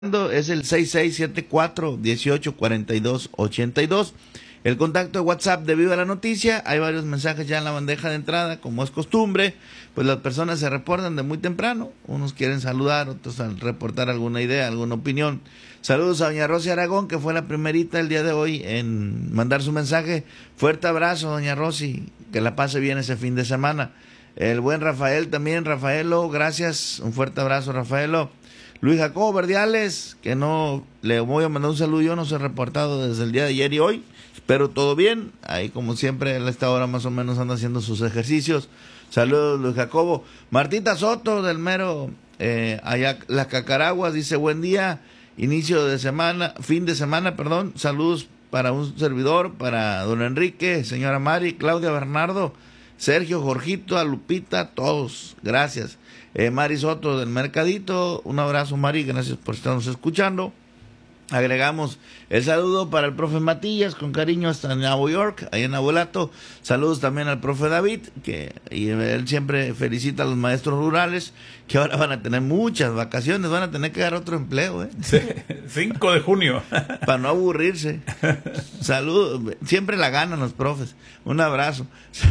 Es el 6674-1842-82. El contacto de WhatsApp de Viva la Noticia. Hay varios mensajes ya en la bandeja de entrada, como es costumbre. Pues las personas se reportan de muy temprano. Unos quieren saludar, otros reportar alguna idea, alguna opinión. Saludos a doña Rosy Aragón, que fue la primerita el día de hoy en mandar su mensaje. Fuerte abrazo, doña Rosy. Que la pase bien ese fin de semana. El buen Rafael también. Rafaelo, gracias. Un fuerte abrazo, Rafaelo. Luis Jacobo Verdiales, que no le voy a mandar un saludo, yo no se he reportado desde el día de ayer y hoy, espero todo bien, ahí como siempre a esta hora más o menos anda haciendo sus ejercicios. Saludos, Luis Jacobo. Martita Soto del mero allá Las Cacaraguas dice: buen día, inicio de semana, fin de semana, perdón, saludos para un servidor, para don Enrique, señora Mari, Claudia Bernardo, Sergio, Jorgito, a Lupita, todos, gracias. Mari Soto del Mercadito, un abrazo, Mari, gracias por estarnos escuchando. Agregamos el saludo para el profe Matías, con cariño hasta Nueva York, ahí en Abuelato. Saludos también al profe David, y él siempre felicita a los maestros rurales, que ahora van a tener muchas vacaciones, van a tener que dar otro empleo, Sí, 5 de junio. Para no aburrirse. Saludos, siempre la ganan los profes. Un abrazo.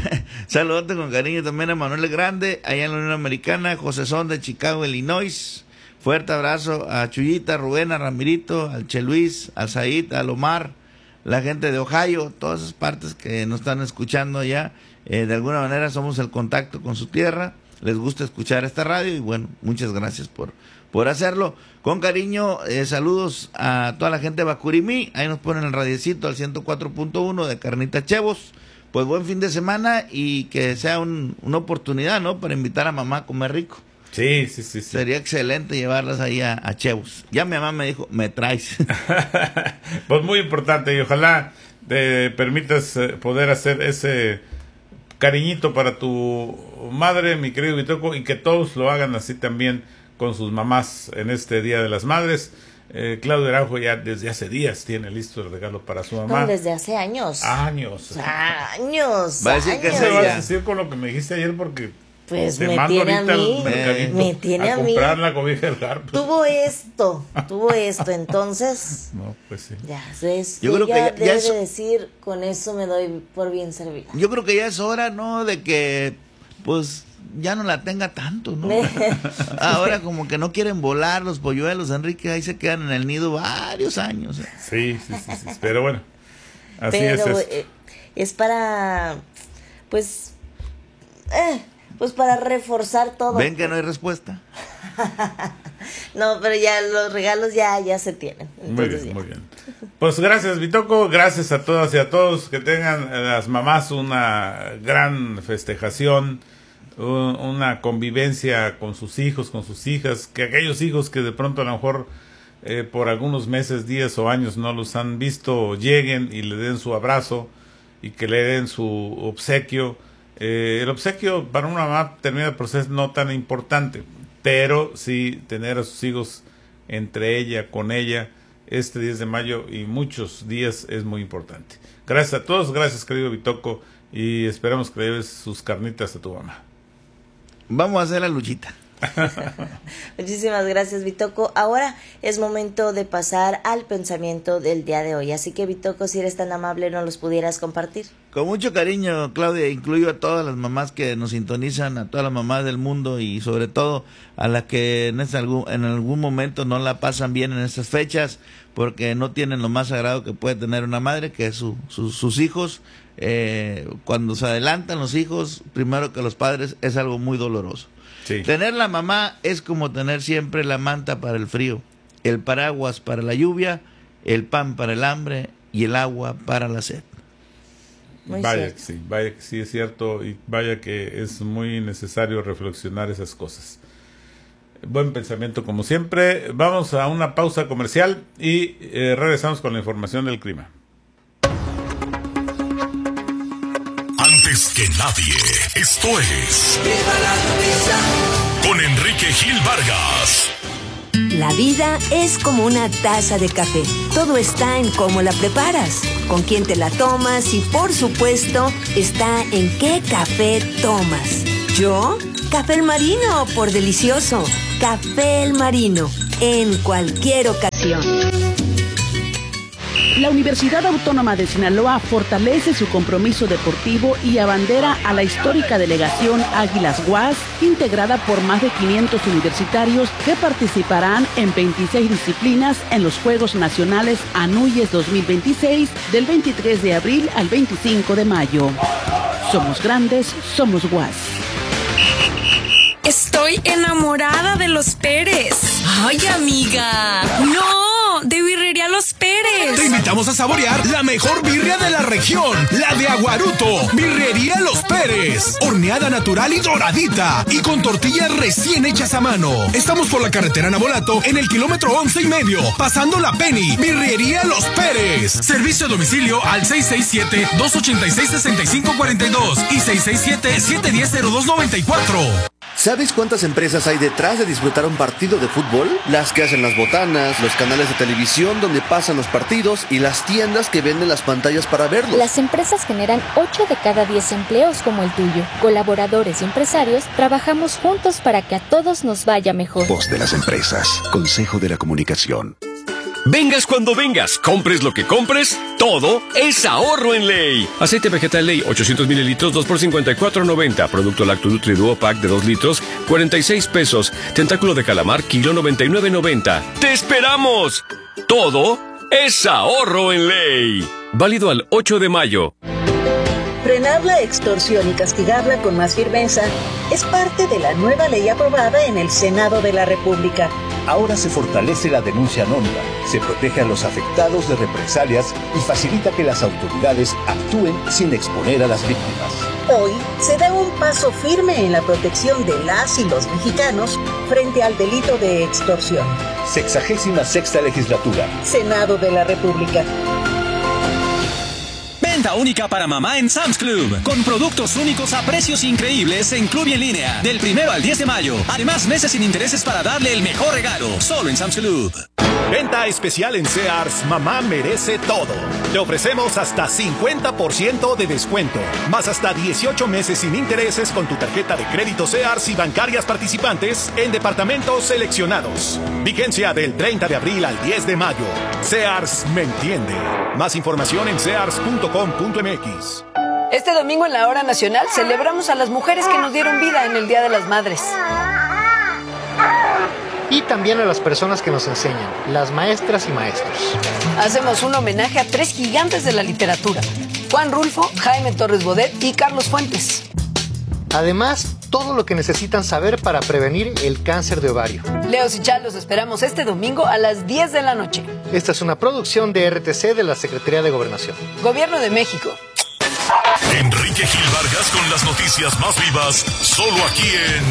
Saludos con cariño también a Manuel Grande, allá en la Unión Americana, José Son de Chicago, Illinois. Fuerte abrazo a Chuyita, Rubén, a Ramirito, al Che Luis, al Said, al Omar, la gente de Ohio, todas esas partes que nos están escuchando allá. De alguna manera somos el contacto con su tierra, les gusta escuchar esta radio y bueno, muchas gracias por hacerlo. Con cariño, saludos a toda la gente de Bacurimí, ahí nos ponen el radiecito al 104.1 de Carnita Chevos. Pues buen fin de semana y que sea una oportunidad, ¿no?, para invitar a mamá a comer rico. Sí. Sería excelente llevarlas ahí a Chevos. Ya mi mamá me dijo, me traes. Pues muy importante, y ojalá te permitas poder hacer ese cariñito para tu madre, mi querido Bitoco, y que todos lo hagan así también con sus mamás en este Día de las Madres. Claudio Araujo ya desde hace días tiene listo el regalo para su mamá. No, desde hace años. Años. Va a decir que ¿Qué vas a decir con lo que me dijiste ayer? Porque pues te me mando tiene ahorita a mí, al mercadito me tiene a mí. comprar la cobija del garpo. Tuvo esto, entonces. No, pues sí. Ya, es, yo creo que ya debe es, decir, con eso me doy por bien servida. Yo creo que ya es hora, ¿no?, de que, pues, ya no la tenga tanto, ¿no? Ahora como que no quieren volar los polluelos, Enrique, ahí se quedan en el nido varios años. Sí, pero bueno, así pero, es. Es para, pues para reforzar todo. ¿Ven que no hay respuesta? No, pero ya los regalos ya se tienen. Muy bien. Pues gracias, Bitoco, gracias a todas y a todos, que tengan las mamás una gran festejación, una convivencia con sus hijos, con sus hijas, que aquellos hijos que de pronto a lo mejor por algunos meses, días o años no los han visto, lleguen y le den su abrazo y que le den su obsequio. El obsequio para una mamá termina por ser no tan importante, pero sí tener a sus hijos entre ella, con ella, este 10 de mayo y muchos días es muy importante. Gracias a todos, gracias, querido Bitoco, y esperamos que le lleves sus carnitas a tu mamá. Vamos a hacer la luchita. Muchísimas gracias, Bitoco. Ahora es momento de pasar al pensamiento del día de hoy. Así que, Bitoco, si eres tan amable, ¿nos los pudieras compartir? Con mucho cariño, Claudia. Incluyo a todas las mamás que nos sintonizan, a todas las mamás del mundo y sobre todo a las que en algún momento no la pasan bien en estas fechas porque no tienen lo más sagrado que puede tener una madre, que es sus hijos. Cuando se adelantan los hijos, primero que los padres, es algo muy doloroso. Sí. Tener la mamá es como tener siempre la manta para el frío, el paraguas para la lluvia, el pan para el hambre y el agua para la sed. Vaya que sí es cierto, y vaya que es muy necesario reflexionar esas cosas. Buen pensamiento como siempre. Vamos a una pausa comercial y regresamos con la información del clima. Antes que nadie, esto es ¡Viva la Noticia! Con Enrique Gil Vargas. La vida es como una taza de café. Todo está en cómo la preparas, con quién te la tomas y, por supuesto, está en qué café tomas. ¿Yo? Café El Marino, por delicioso. Café El Marino, en cualquier ocasión. La Universidad Autónoma de Sinaloa fortalece su compromiso deportivo y abandera a la histórica delegación Águilas UAS, integrada por más de 500 universitarios que participarán en 26 disciplinas en los Juegos Nacionales Anuyes 2026 del 23 de abril al 25 de mayo. Somos grandes, somos UAS. Estoy enamorada de los Pérez. ¡Ay, amiga! ¡No! ¡De Birrería Los Pérez! Te invitamos a saborear la mejor birria de la región, la de Aguaruto. Birrería Los Pérez. Horneada natural y doradita. Y con tortillas recién hechas a mano. Estamos por la carretera Navolato en el kilómetro 11.5, pasando la Penny. Birrería Los Pérez. Servicio a domicilio al 667-286-6542 y 667-710-0294. ¿Sabes cuántas empresas hay detrás de disfrutar un partido de fútbol? Las que hacen las botanas, los canales de televisión donde pasan los partidos y las tiendas que venden las pantallas para verlos. Las empresas generan 8 de cada 10 empleos como el tuyo. Colaboradores y empresarios trabajamos juntos para que a todos nos vaya mejor. Voz de las empresas. Consejo de la Comunicación. Vengas cuando vengas, compres lo que compres, todo es ahorro en Ley. Aceite vegetal Ley, 800 mililitros, 2 por $54.90. Producto Lacto Nutri Duo Pack de 2 litros, 46 pesos. Tentáculo de calamar, kilo 99.90. ¡Te esperamos! Todo es ahorro en Ley. Válido al 8 de mayo. Frenar la extorsión y castigarla con más firmeza es parte de la nueva ley aprobada en el Senado de la República. Ahora se fortalece la denuncia anónima, se protege a los afectados de represalias y facilita que las autoridades actúen sin exponer a las víctimas. Hoy se da un paso firme en la protección de las y los mexicanos frente al delito de extorsión. 66ª Legislatura. Senado de la República. Venta única para mamá en Sam's Club, con productos únicos a precios increíbles en Club y en línea, del 1 al 10 de mayo. Además, meses sin intereses para darle el mejor regalo, solo en Sam's Club. Venta especial en Sears, mamá merece todo. Te ofrecemos hasta 50% de descuento, más hasta 18 meses sin intereses con tu tarjeta de crédito Sears y bancarias participantes en departamentos seleccionados. Vigencia del 30 de abril al 10 de mayo. Sears me entiende. Más información en sears.com.mx. Este domingo en la Hora Nacional celebramos a las mujeres que nos dieron vida en el Día de las Madres. Y también a las personas que nos enseñan, las maestras y maestros. Hacemos un homenaje a 3 gigantes de la literatura: Juan Rulfo, Jaime Torres Bodet y Carlos Fuentes. Además, todo lo que necesitan saber para prevenir el cáncer de ovario. Leos y Chal, los esperamos este domingo a las 10 de la noche. Esta es una producción de RTC de la Secretaría de Gobernación. Gobierno de México. Enrique Gil Vargas con las noticias más vivas, solo aquí en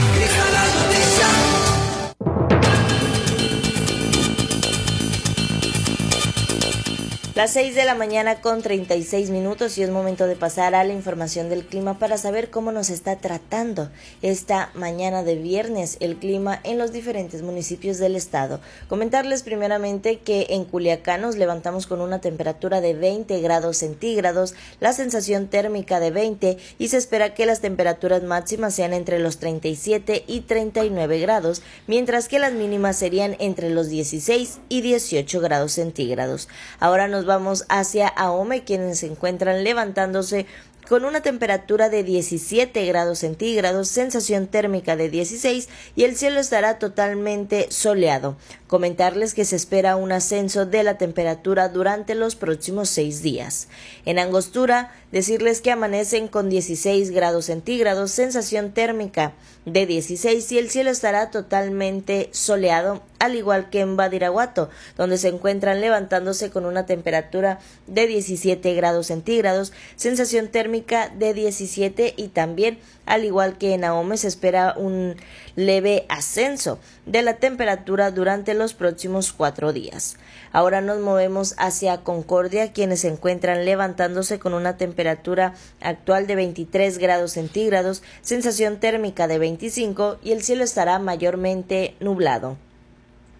Las 6 de la mañana con 36 minutos y es momento de pasar a la información del clima para saber cómo nos está tratando esta mañana de viernes el clima en los diferentes municipios del estado. Comentarles primeramente que en Culiacán nos levantamos con una temperatura de 20 grados centígrados, la sensación térmica de 20 y se espera que las temperaturas máximas sean entre los 37 y 39 grados, mientras que las mínimas serían entre los 16 y 18 grados centígrados. Ahora nos vamos hacia Ahome, quienes se encuentran levantándose con una temperatura de 17 grados centígrados, sensación térmica de 16 y el cielo estará totalmente soleado. Comentarles que se espera un ascenso de la temperatura durante los próximos 6 días. En Angostura, decirles que amanecen con 16 grados centígrados, sensación térmica de 16 y el cielo estará totalmente soleado, al igual que en Badiraguato, donde se encuentran levantándose con una temperatura de 17 grados centígrados, sensación térmica de 17 y también, al igual que en Ahome, se espera un leve ascenso de la temperatura durante los próximos 4 días. Ahora nos movemos hacia Concordia, quienes se encuentran levantándose con una temperatura actual de 23 grados centígrados, sensación térmica de 25 y el cielo estará mayormente nublado.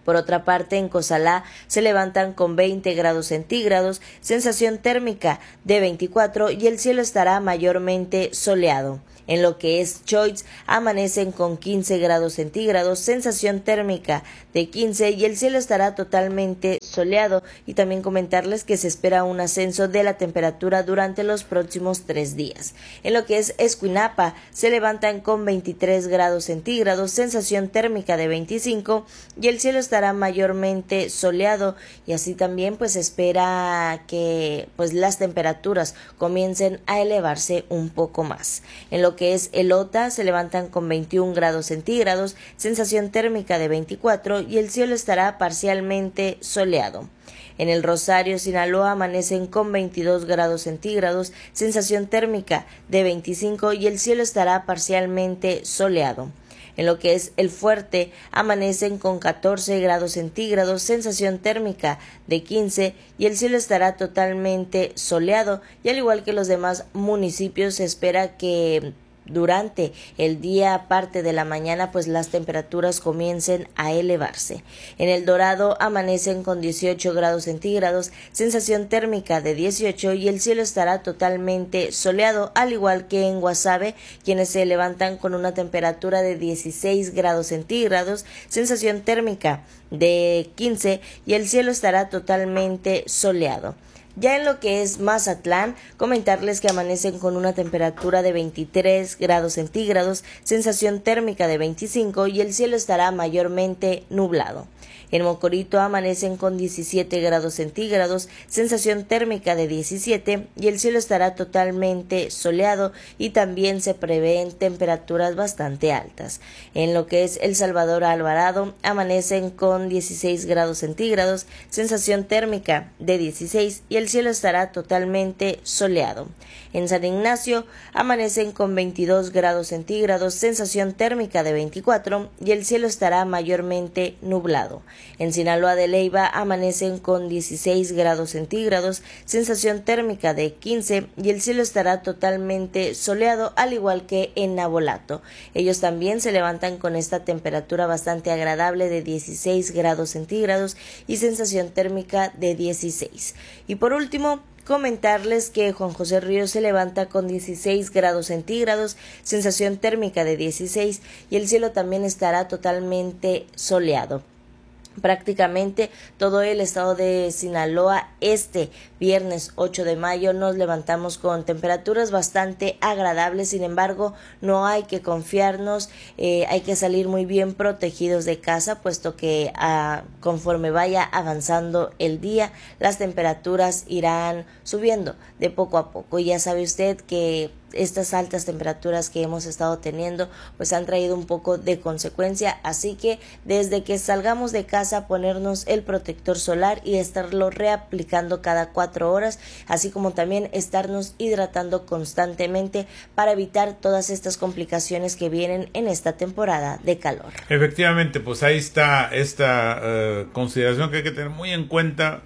Por otra parte, en Cozalá se levantan con 20 grados centígrados, sensación térmica de 24 y el cielo estará mayormente soleado. En lo que es Choix, amanecen con 15 grados centígrados, sensación térmica de 15 y el cielo estará totalmente soleado. Y también comentarles que se espera un ascenso de la temperatura durante los próximos 3 días. En lo que es Escuinapa, se levantan con 23 grados centígrados, sensación térmica de 25 y el cielo estará mayormente soleado. Y así también pues se espera que pues las temperaturas comiencen a elevarse un poco más. En lo que es Elota, se levantan con 21 grados centígrados, sensación térmica de 24 y el cielo estará parcialmente soleado. En el Rosario, Sinaloa, amanecen con 22 grados centígrados, sensación térmica de 25 y el cielo estará parcialmente soleado. En lo que es El Fuerte, amanecen con 14 grados centígrados, sensación térmica de 15 y el cielo estará totalmente soleado. Y al igual que los demás municipios, se espera que durante el día, parte de la mañana, pues las temperaturas comiencen a elevarse. En El Dorado amanecen con 18 grados centígrados, sensación térmica de 18 y el cielo estará totalmente soleado, al igual que en Guasave, quienes se levantan con una temperatura de 16 grados centígrados, sensación térmica de 15 y el cielo estará totalmente soleado. Ya en lo que es Mazatlán, comentarles que amanecen con una temperatura de 23 grados centígrados, sensación térmica de 25 y el cielo estará mayormente nublado. En Mocorito amanecen con 17 grados centígrados, sensación térmica de 17 y el cielo estará totalmente soleado y también se prevén temperaturas bastante altas. En lo que es El Salvador Alvarado amanecen con 16 grados centígrados, sensación térmica de 16 y el cielo estará totalmente soleado. En San Ignacio amanecen con 22 grados centígrados, sensación térmica de 24 y el cielo estará mayormente nublado. En Sinaloa de Leyva amanecen con 16 grados centígrados, sensación térmica de 15 y el cielo estará totalmente soleado, al igual que en Navolato. Ellos también se levantan con esta temperatura bastante agradable de 16 grados centígrados y sensación térmica de 16. Y por último, comentarles que Juan José Ríos se levanta con 16 grados centígrados, sensación térmica de 16 y el cielo también estará totalmente soleado. Prácticamente todo el estado de Sinaloa, este viernes 8 de mayo nos levantamos con temperaturas bastante agradables. Sin embargo, no hay que confiarnos, hay que salir muy bien protegidos de casa, puesto que conforme vaya avanzando el día, las temperaturas irán subiendo de poco a poco. Y ya sabe usted que estas altas temperaturas que hemos estado teniendo pues han traído un poco de consecuencia, así que desde que salgamos de casa ponernos el protector solar y estarlo reaplicando cada 4 horas, así como también estarnos hidratando constantemente para evitar todas estas complicaciones que vienen en esta temporada de calor. Efectivamente, pues ahí está esta consideración que hay que tener muy en cuenta,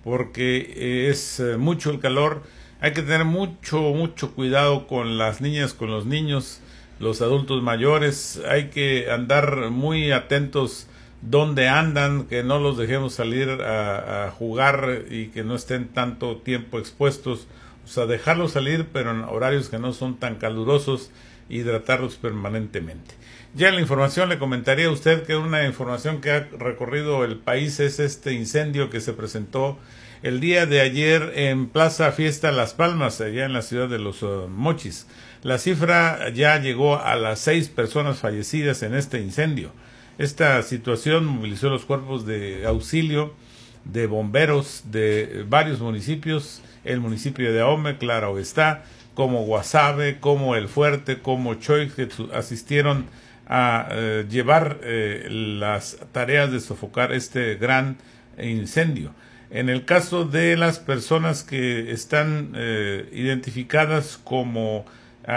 porque es mucho el calor. Hay que tener mucho cuidado con las niñas, con los niños, los adultos mayores. Hay que andar muy atentos donde andan, que no los dejemos salir a jugar y que no estén tanto tiempo expuestos. O sea, dejarlos salir, pero en horarios que no son tan calurosos, hidratarlos permanentemente. Ya en la información le comentaría a usted que una información que ha recorrido el país es este incendio que se presentó el día de ayer en Plaza Fiesta Las Palmas, allá en la ciudad de Los Mochis. La cifra ya llegó a las 6 personas fallecidas en este incendio. Esta situación movilizó los cuerpos de auxilio, de bomberos de varios municipios, el municipio de Ahome, claro está, como Guasave, como El Fuerte, como Choix, que asistieron a llevar las tareas de sofocar este gran incendio. En el caso de las personas que están identificadas como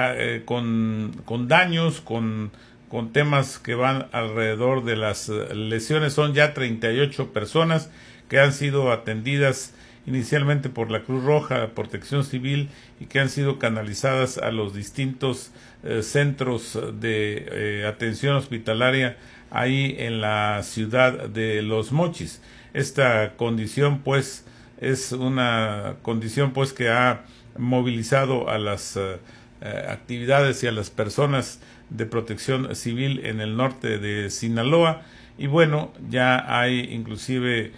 con daños, con temas que van alrededor de las lesiones, son ya 38 personas que han sido atendidas inicialmente por la Cruz Roja, Protección Civil, y que han sido canalizadas a los distintos centros de atención hospitalaria ahí en la ciudad de Los Mochis. Esta condición pues es una condición pues que ha movilizado a las actividades y a las personas de protección civil en el norte de Sinaloa, y bueno, ya hay inclusive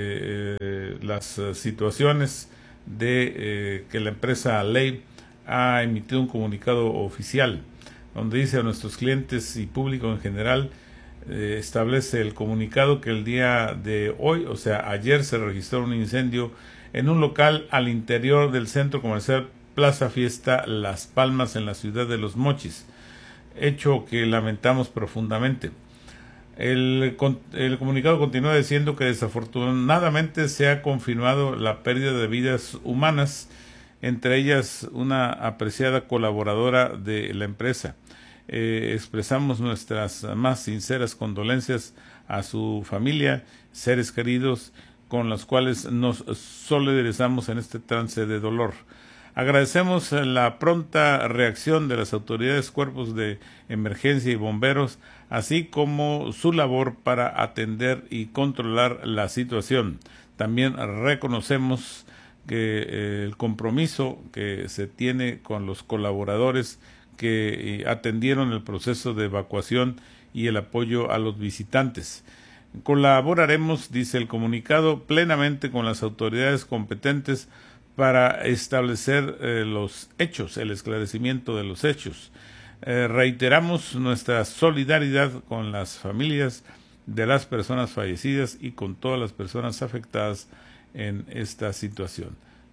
las situaciones de que la empresa Ley ha emitido un comunicado oficial donde dice a nuestros clientes y público en general, establece el comunicado que el día de hoy, o sea ayer, se registró un incendio en un local al interior del centro comercial Plaza Fiesta Las Palmas en la ciudad de Los Mochis, hecho que lamentamos profundamente. El comunicado continúa diciendo que desafortunadamente se ha confirmado la pérdida de vidas humanas, entre ellas una apreciada colaboradora de la empresa. Expresamos nuestras más sinceras condolencias a su familia, seres queridos, con los cuales nos solidarizamos en este trance de dolor. Agradecemos la pronta reacción de las autoridades, cuerpos de emergencia y bomberos, así como su labor para atender y controlar la situación. También reconocemos que el compromiso que se tiene con los colaboradores que atendieron el proceso de evacuación y el apoyo a los visitantes. Colaboraremos, dice el comunicado, plenamente con las autoridades competentes para establecer los hechos, el esclarecimiento de los hechos. Reiteramos nuestra solidaridad con las familias de las personas fallecidas y con todas las personas afectadas en esta situación.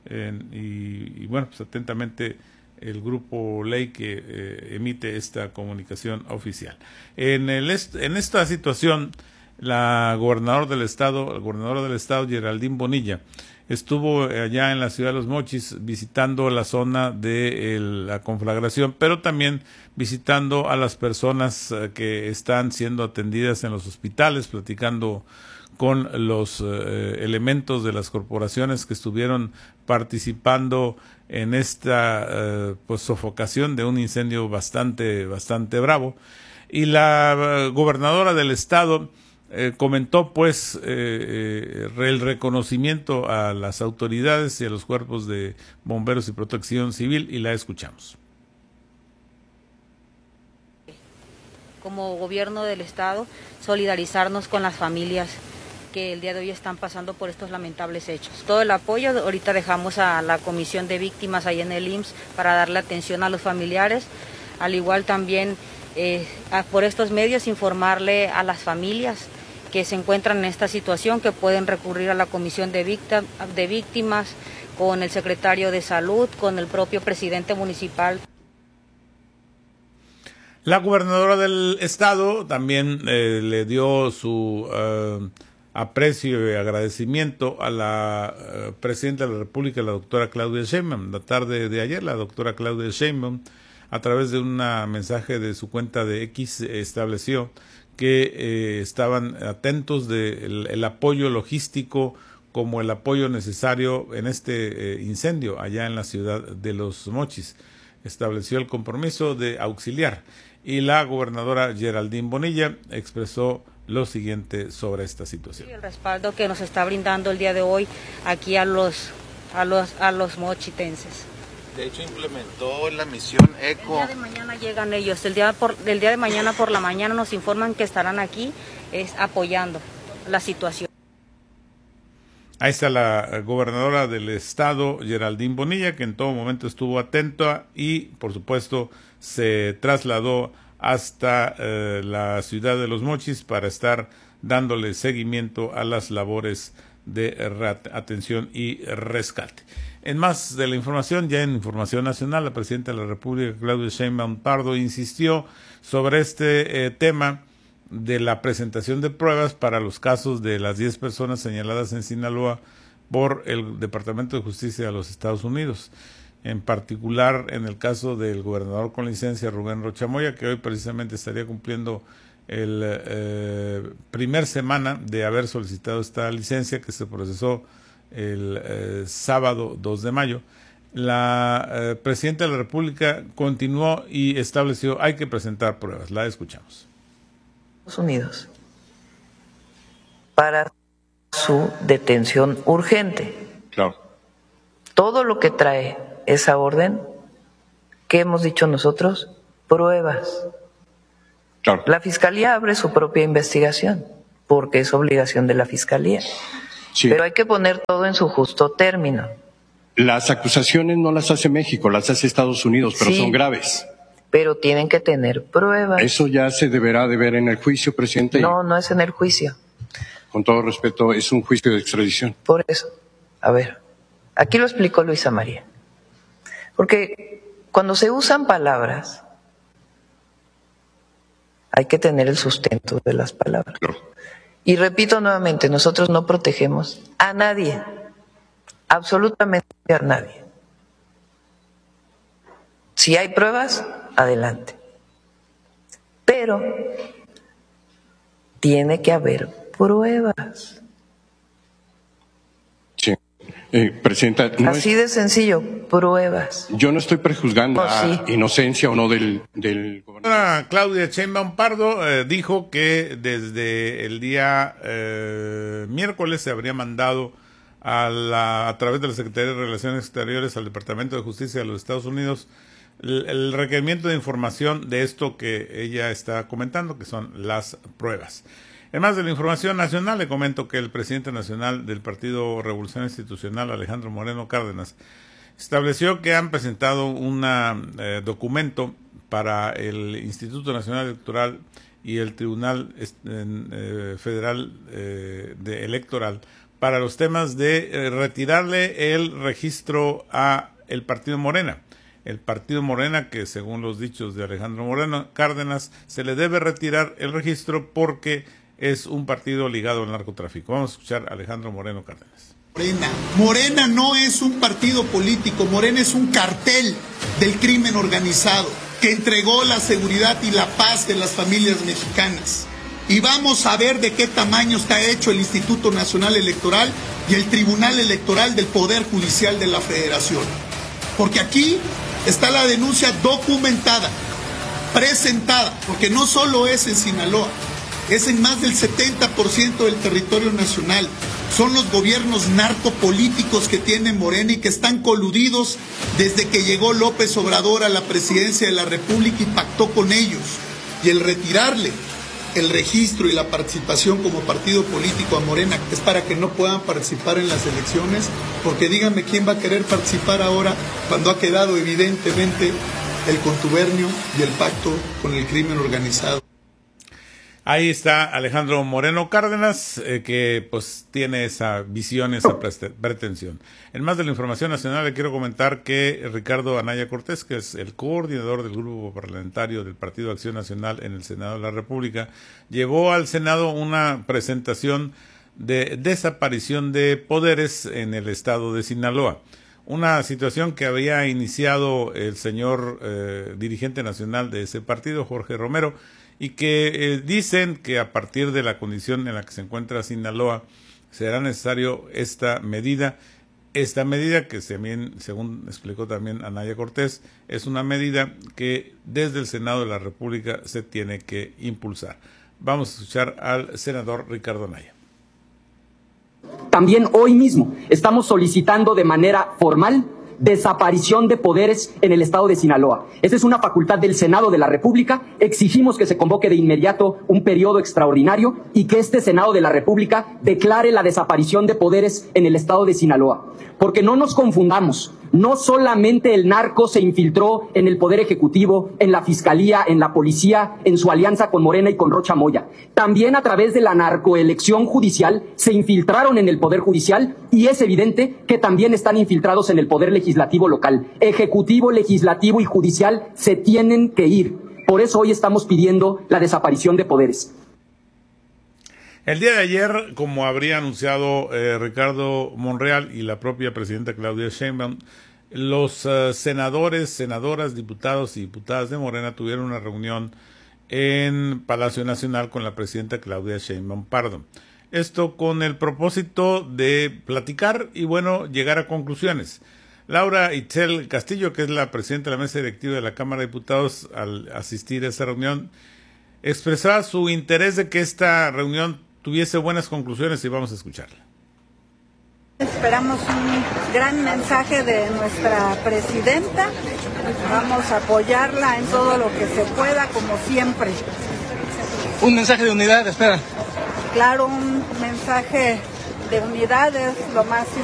Y bueno, pues atentamente el grupo Ley que emite esta comunicación oficial. En esta situación, el gobernador del estado, Geraldine Bonilla, estuvo allá en la ciudad de Los Mochis visitando la zona de la conflagración, pero también visitando a las personas que están siendo atendidas en los hospitales, platicando con los elementos de las corporaciones que estuvieron participando en esta sofocación de un incendio bastante bravo. Y la gobernadora del estado comentó pues el reconocimiento a las autoridades y a los cuerpos de bomberos y protección civil, y la escuchamos. Como gobierno del estado, solidarizarnos con las familias que el día de hoy están pasando por estos lamentables hechos. Todo el apoyo, ahorita dejamos a la comisión de víctimas ahí en el IMSS para darle atención a los familiares, al igual también por estos medios informarle a las familias que se encuentran en esta situación, que pueden recurrir a la comisión de víctimas, con el secretario de salud, con el propio presidente municipal. La gobernadora del estado también le dio su aprecio y agradecimiento a la presidenta de la República, la doctora Claudia Sheinbaum. La tarde de ayer, la doctora Claudia Sheinbaum, a través de un mensaje de su cuenta de X, estableció que estaban atentos del apoyo logístico como el apoyo necesario en este incendio allá en la ciudad de Los Mochis. Estableció el compromiso de auxiliar, y la gobernadora Geraldine Bonilla expresó lo siguiente sobre esta situación. El respaldo que nos está brindando el día de hoy aquí a los mochitenses. De hecho, implementó la misión ECO. El día de mañana llegan ellos. El día de mañana por la mañana nos informan que estarán aquí apoyando la situación. Ahí está la gobernadora del estado, Geraldine Bonilla, que en todo momento estuvo atenta y, por supuesto, se trasladó hasta la ciudad de Los Mochis para estar dándole seguimiento a las labores de atención y rescate. En más de la información, ya en información nacional, la presidenta de la República, Claudia Sheinbaum Pardo, insistió sobre este tema de la presentación de pruebas para los casos de las 10 personas señaladas en Sinaloa por el Departamento de Justicia de los Estados Unidos. En particular, en el caso del gobernador con licencia, Rubén Rocha Moya, que hoy precisamente estaría cumpliendo el primer semana de haber solicitado esta licencia, que se procesó el sábado 2 de mayo. La presidenta de la República continuó y estableció: hay que presentar pruebas. La escuchamos. Unidos para su detención urgente. Claro. Todo lo que trae esa orden, ¿qué hemos dicho nosotros? Pruebas. Claro. La Fiscalía abre su propia investigación, porque es obligación de la Fiscalía. Sí. Pero hay que poner todo en su justo término. Las acusaciones no las hace México, las hace Estados Unidos, pero sí, son graves. Pero tienen que tener pruebas. Eso ya se deberá de ver en el juicio, presidente. No, no es en el juicio. Con todo respeto, es un juicio de extradición. Por eso, a ver, aquí lo explicó Luisa María. Porque cuando se usan palabras, hay que tener el sustento de las palabras. Claro. Y repito nuevamente, nosotros no protegemos a nadie, absolutamente a nadie. Si hay pruebas, adelante. Pero tiene que haber pruebas. Sí. Presidenta, no así de sencillo, pruebas. Yo no estoy prejuzgando sí, inocencia o no del gobernador. Claudia Sheinbaum Pardo dijo que desde el día miércoles se habría mandado a través de la Secretaría de Relaciones Exteriores al Departamento de Justicia de los Estados Unidos el requerimiento de información de esto que ella está comentando, que son las pruebas. Además de la información nacional, le comento que el presidente nacional del Partido Revolución Institucional, Alejandro Moreno Cárdenas, estableció que han presentado un documento para el Instituto Nacional Electoral y el Tribunal Federal Electoral para los temas de retirarle el registro a el Partido Morena. El Partido Morena, que según los dichos de Alejandro Moreno Cárdenas, se le debe retirar el registro porque es un partido ligado al narcotráfico. Vamos a escuchar a Alejandro Moreno Cárdenas. Morena no es un partido político, Morena es un cartel del crimen organizado que entregó la seguridad y la paz de las familias mexicanas. Y vamos a ver de qué tamaño está hecho el Instituto Nacional Electoral y el Tribunal Electoral del Poder Judicial de la Federación. Porque aquí está la denuncia documentada, presentada, porque no solo es en Sinaloa, es en más del 70% del territorio nacional. Son los gobiernos narcopolíticos que tiene Morena y que están coludidos desde que llegó López Obrador a la presidencia de la República y pactó con ellos. Y el retirarle el registro y la participación como partido político a Morena es para que no puedan participar en las elecciones, porque díganme quién va a querer participar ahora cuando ha quedado evidentemente el contubernio y el pacto con el crimen organizado. Ahí está Alejandro Moreno Cárdenas, que pues tiene esa visión, esa pretensión. En más de la información nacional, le quiero comentar que Ricardo Anaya Cortés, que es el coordinador del grupo parlamentario del Partido Acción Nacional en el Senado de la República, llevó al Senado una presentación de desaparición de poderes en el estado de Sinaloa. Una situación que había iniciado el señor dirigente nacional de ese partido, Jorge Romero, y que dicen que a partir de la condición en la que se encuentra Sinaloa será necesario esta medida que también, según explicó también Anaya Cortés, es una medida que desde el Senado de la República se tiene que impulsar. Vamos a escuchar al senador Ricardo Anaya. También hoy mismo estamos solicitando de manera formal desaparición de poderes en el estado de Sinaloa. Esa es una facultad del Senado de la República. Exigimos que se convoque de inmediato un periodo extraordinario y que este Senado de la República declare la desaparición de poderes en el estado de Sinaloa. Porque no nos confundamos, no solamente el narco se infiltró en el Poder Ejecutivo, en la Fiscalía, en la Policía, en su alianza con Morena y con Rocha Moya. También a través de la narcoelección judicial se infiltraron en el Poder Judicial y es evidente que también están infiltrados en el Poder Legislativo local. Ejecutivo, Legislativo y Judicial se tienen que ir. Por eso hoy estamos pidiendo la desaparición de poderes. El día de ayer, como habría anunciado Ricardo Monreal y la propia presidenta Claudia Sheinbaum, los senadores, senadoras, diputados y diputadas de Morena tuvieron una reunión en Palacio Nacional con la presidenta Claudia Sheinbaum Pardo. Esto con el propósito de platicar y, bueno, llegar a conclusiones. Laura Itzel Castillo, que es la presidenta de la mesa directiva de la Cámara de Diputados, al asistir a esa reunión, expresaba su interés de que esta reunión tuviese buenas conclusiones y vamos a escucharla. Esperamos un gran mensaje de nuestra presidenta. Vamos a apoyarla en todo lo que se pueda, como siempre. Un mensaje de unidad, espera. Claro, un mensaje de unidad es lo más importante.